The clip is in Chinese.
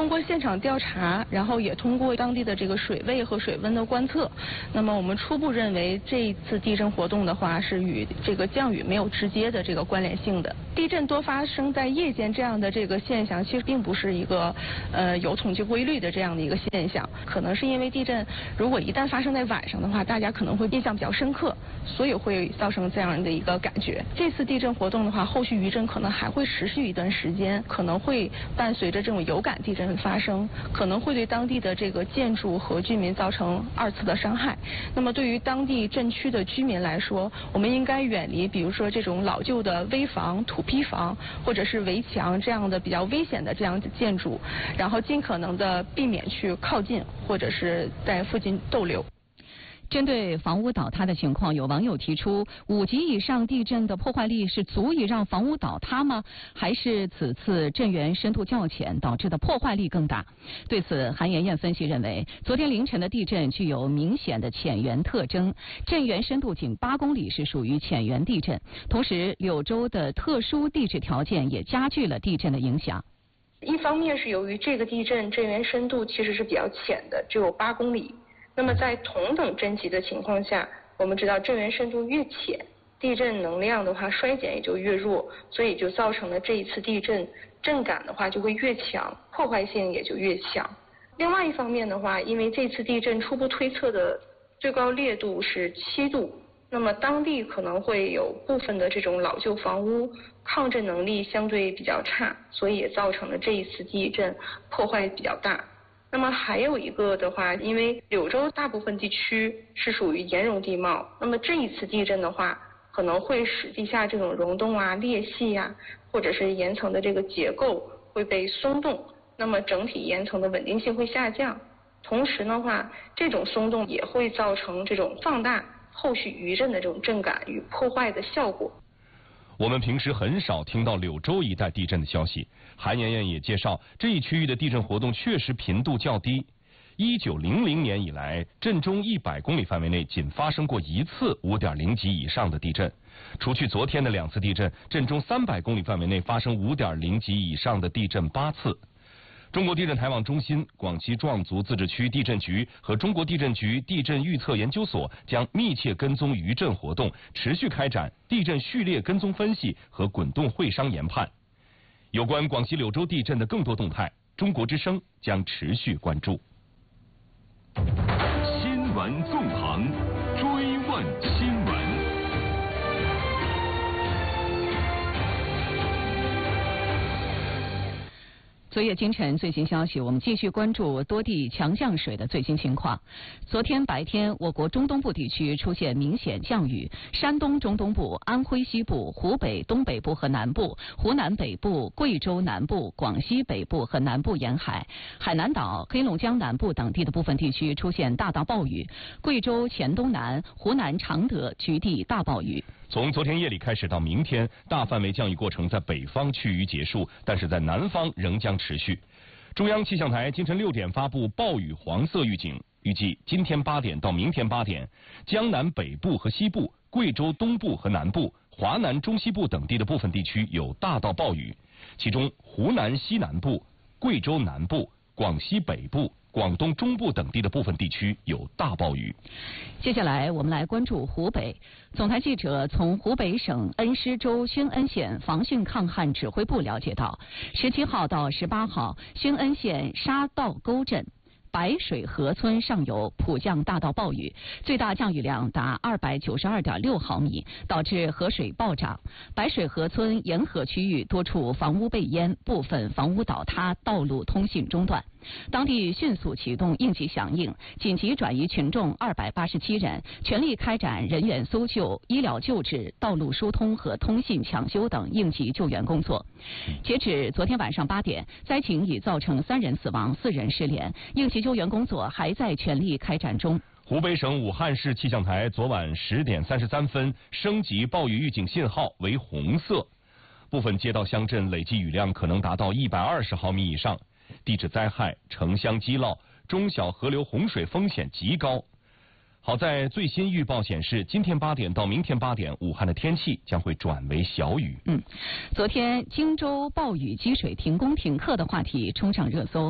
通过现场调查，然后也通过当地的这个水位和水温的观测，那么我们初步认为这一次地震活动的话是与这个降雨没有直接的这个关联性的。地震多发生在夜间这样的这个现象，其实并不是一个有统计规律的这样的一个现象，可能是因为地震如果一旦发生在晚上的话，大家可能会印象比较深刻，所以会造成这样的一个感觉。这次地震活动的话，后续余震可能还会持续一段时间，可能会伴随着这种有感地震的发生，可能会对当地的这个建筑和居民造成2次的伤害。那么对于当地震区的居民来说，我们应该远离比如说这种老旧的危房、土坯房或者是围墙这样的比较危险的这样的建筑，然后尽可能的避免去靠近或者是在附近逗留。 针对房屋倒塌的情况，有网友提出，5级以上地震的破坏力是足以让房屋倒塌吗？还是此次震源深度较浅导致的破坏力更大？对此，韩妍妍分析认为，昨天凌晨的地震具有明显的浅源特征，震源深度仅8公里是属于浅源地震。同时，柳州的特殊地质条件也加剧了地震的影响。 一方面是由于这个地震震源深度其实是比较浅的，只有8公里。那么在同等震级的情况下，我们知道震源深度越浅，地震能量的话衰减也就越弱，所以就造成了这一次地震震感的话就会越强，破坏性也就越强。另外一方面的话，因为这次地震初步推测的最高烈度是7度，那么当地可能会有部分的这种老旧房屋抗震能力相对比较差，所以也造成了这一次地震破坏比较大。那么还有一个的话，因为柳州大部分地区是属于岩溶地貌，那么这一次地震的话，可能会使地下这种溶洞啊、裂隙啊，或者是岩层的这个结构会被松动，那么整体岩层的稳定性会下降。同时的话，这种松动也会造成这种放大后续余震的这种震感与破坏的效果。 我们平时很少听到柳州一带地震的消息。韩妍妍也介绍，这一区域的地震活动确实频度较低。1900年以来，震中100公里范围内仅发生过1次5.0级以上的地震。除去昨天的2次地震，震中300公里范围内发生5.0级以上的地震8次。中国地震台网中心、广西壮族自治区地震局和中国地震局地震预测研究所将密切跟踪余震活动，持续开展地震序列跟踪分析和滚动会商研判。有关广西柳州地震的更多动态，中国之声将持续关注。 新闻纵横，追问新闻。 昨夜今晨最新消息，我们继续关注多地强降水的最新情况。昨天白天，我国中东部地区出现明显降雨，山东中东部、安徽西部、湖北东北部和南部、湖南北部、贵州南部、广西北部和南部沿海、海南岛、黑龙江南部等地的部分地区出现大到暴雨，贵州黔东南、湖南常德局地大暴雨。 从昨天夜里开始到明天，大范围降雨过程在北方趋于结束，但是在南方仍将持续。中央气象台今晨6点发布暴雨黄色预警，预计今天8点到明天8点，江南北部和西部、贵州东部和南部、华南中西部等地的部分地区有大到暴雨，其中湖南西南部、贵州南部、广西北部、广东中部等地的部分地区有大暴雨。 接下来我们来关注湖北。总台记者从湖北省恩施州宣恩县防汛抗旱指挥部了解到，17号到18号，宣恩县沙道沟镇白水河村上游普降大到暴雨，最大降雨量达292.6毫米，导致河水暴涨。白水河村沿河区域多处房屋被淹，部分房屋倒塌，道路通信中断。当地迅速启动应急响应，紧急转移群众287人，全力开展人员搜救、医疗救治、道路疏通和通信抢修等应急救援工作。截止昨天晚上8点，灾情已造成3人死亡、4人失联，应急救援工作还在全力开展中。 湖北省武汉市气象台昨晚10点33分升级暴雨预警信号为红色，部分街道乡镇累计雨量可能达到120毫米以上。地质灾害、城乡积涝、中小河流洪水风险极高。好在最新预报显示，今天8点到明天8点，武汉的天气将会转为小雨。 昨天荆州暴雨积水停工停课的话题冲上热搜。